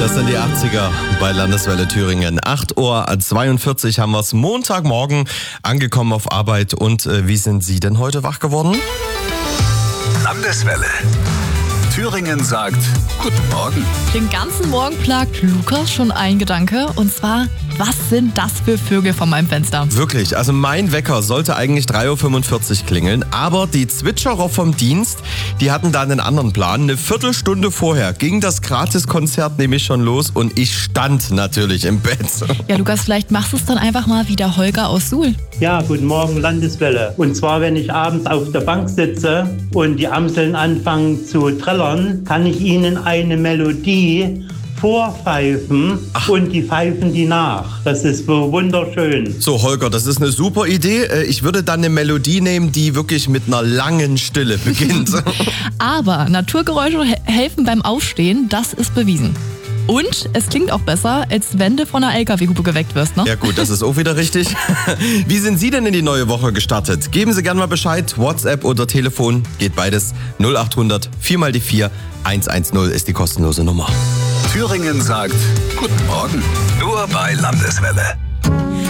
Das sind die 80er bei Landeswelle Thüringen. 8:42 Uhr haben wir es Montagmorgen angekommen auf Arbeit. Und wie sind Sie denn heute wach geworden? Landeswelle. Thüringen sagt Guten Morgen. Den ganzen Morgen plagt Lukas schon ein Gedanke. Und zwar, was sind das für Vögel vor meinem Fenster? Wirklich, also mein Wecker sollte eigentlich 3:45 Uhr klingeln. Aber die Zwitscherer vom Dienst, die hatten da einen anderen Plan. Eine Viertelstunde vorher ging das Gratiskonzert nämlich schon los. Und ich stand natürlich im Bett. Ja, Lukas, vielleicht machst du es dann einfach mal wie der Holger aus Suhl. Ja, guten Morgen, Landeswelle. Und zwar, wenn ich abends auf der Bank sitze und die Amseln anfangen zu trällern, kann ich ihnen eine Melodie vorpfeifen und die pfeifen die nach. Das ist so wunderschön. So, Holger, das ist eine super Idee. Ich würde dann eine Melodie nehmen, die wirklich mit einer langen Stille beginnt. Aber Naturgeräusche helfen beim Aufstehen, das ist bewiesen. Und es klingt auch besser, als wenn du von einer LKW-Hupe geweckt wirst, ne? Ja gut, das ist auch wieder richtig. Wie sind Sie denn in die neue Woche gestartet? Geben Sie gerne mal Bescheid. WhatsApp oder Telefon, geht beides. 0800 4x4 110 ist die kostenlose Nummer. Thüringen sagt Guten Morgen. Nur bei Landeswelle.